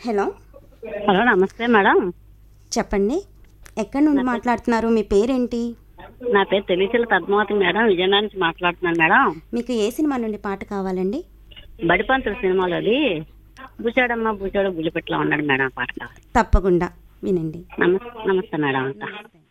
Hello. Hello, నమస్తే madam. చెప్పండి, ఎక్కడి నుండి మాట్లాడుతున్నారు? మీ పేరేంటి? నా పేరు తెలిసిన పద్మావతి మేడం, విజయనగరం నుంచి మాట్లాడుతున్నాను మేడం. మీకు ఏ సినిమా నుండి పాట కావాలండి? బడిపంతుల సినిమాలో అది బూచాడమ్మ బూచాడు బుల్లిపెట్లా ఉన్నాడు మేడం, పాట కావాలి. తప్పకుండా వినండి. నమస్తే మేడం అంతా.